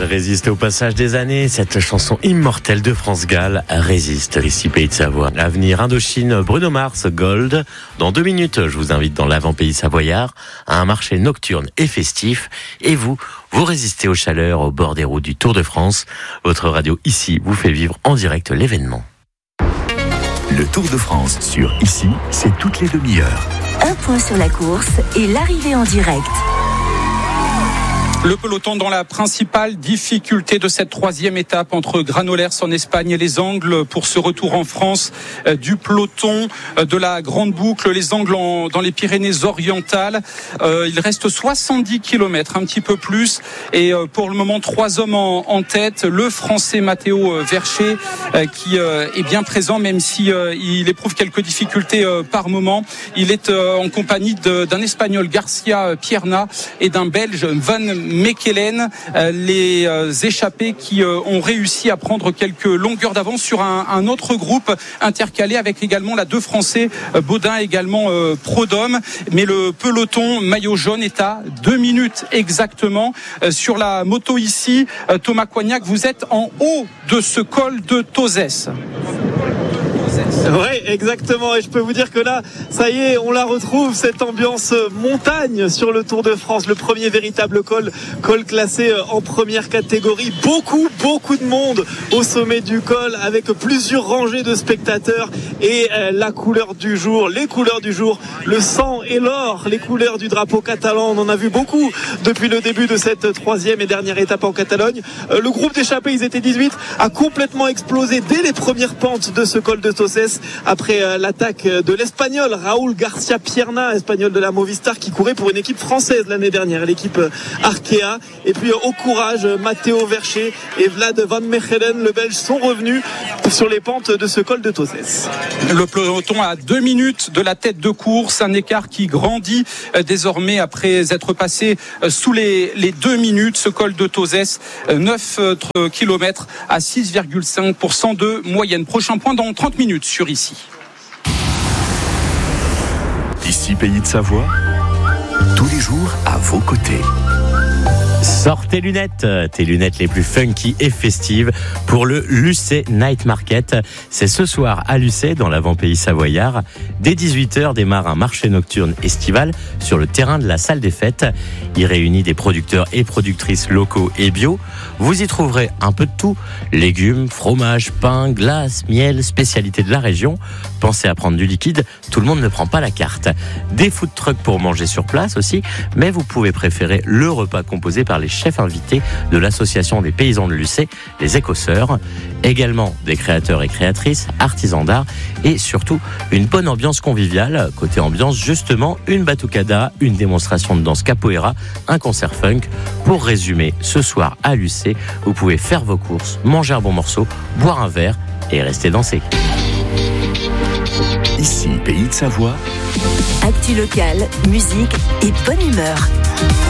Elle résiste au passage des années. Cette chanson immortelle de France Gall résiste. Ici Pays de Savoie. Avenir Indochine, Bruno Mars, Gold. Dans 2 minutes, je vous invite dans l'avant-pays savoyard à un marché nocturne et festif. Et vous résistez aux chaleurs au bord des routes du Tour de France. Votre radio ici vous fait vivre en direct l'événement. Le Tour de France sur Ici, c'est toutes les demi-heures. Un point sur la course et l'arrivée en direct. Le peloton dans la principale difficulté de cette 3e étape entre Granollers en Espagne et les Angles pour ce retour en France du peloton de la Grande Boucle, les Angles dans les Pyrénées-Orientales. Il reste 70 km, un petit peu plus, et pour le moment 3 hommes en tête. Le Français Matteo Vercher qui est bien présent, même si il éprouve quelques difficultés par moment. Il est en compagnie d'un Espagnol, Garcia Pierna, et d'un Belge, Van Mechelen, les échappés qui ont réussi à prendre quelques longueurs d'avance sur un autre groupe intercalé avec également la 2 Français, Baudin également Prodhomme. Mais le peloton maillot jaune est à 2 minutes exactement. Sur la moto ici, Thomas Coignac, vous êtes en haut de ce col de Tozès. Oui, exactement. Et je peux vous dire que là, ça y est, on la retrouve, cette ambiance montagne sur le Tour de France. Le premier véritable col classé en première catégorie. Beaucoup de monde au sommet du col, avec plusieurs rangées de spectateurs. Et la couleur du jour, les couleurs du jour, le sang et l'or, les couleurs du drapeau catalan. On en a vu beaucoup depuis le début de cette 3e et dernière étape en Catalogne. Le groupe d'échappés, ils étaient 18, a complètement explosé dès les premières pentes de ce col de Tozès, après l'attaque de l'Espagnol Raúl Garcia Pierna, Espagnol de la Movistar, qui courait pour une équipe française l'année dernière, l'équipe Arkea. Et puis au courage, Matteo Vercher et Vlad Van Mechelen, le Belge, sont revenus sur les pentes de ce col de Tozès. Le peloton à 2 minutes de la tête de course, un écart qui grandit désormais après être passé sous les 2 minutes. Ce col de Tozès, 9 km à 6,5% de moyenne. Prochain point dans 30 minutes sur Ici. Ici Pays de Savoie, tous les jours à vos côtés. Sors tes lunettes les plus funky et festives pour le Lucé Night Market. C'est ce soir à Lucé, dans l'avant-pays savoyard. Dès 18h démarre un marché nocturne estival sur le terrain de la salle des fêtes. Il réunit des producteurs et productrices locaux et bio. Vous y trouverez un peu de tout. Légumes, fromages, pain, glace, miel, spécialités de la région. Pensez à prendre du liquide, tout le monde ne prend pas la carte. Des food trucks pour manger sur place aussi, mais vous pouvez préférer le repas composé par les chefs invités de l'association des paysans de Lucé, les Écosseurs. Également des créateurs et créatrices, artisans d'art et surtout une bonne ambiance conviviale. Côté ambiance, justement, une batucada, une démonstration de danse capoeira, un concert funk. Pour résumer, ce soir à Lucé, vous pouvez faire vos courses, manger un bon morceau, boire un verre et rester danser. Ici, Pays de Savoie. Actu locale, musique et bonne humeur.